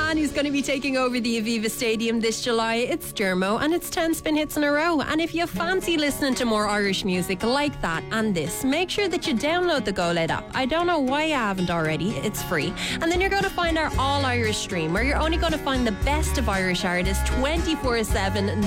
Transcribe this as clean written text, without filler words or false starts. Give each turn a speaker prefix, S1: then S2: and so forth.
S1: man who's going to be taking over the Aviva Stadium this July. It's Dermo, and it's 10 spin hits in a row. And if you fancy listening to more Irish music like that and this, make sure that you download the Go Loud app. I don't know why you haven't already. It's free. And then you're going to find our All Irish stream, where you're only going to find the best of Irish artists 24/7,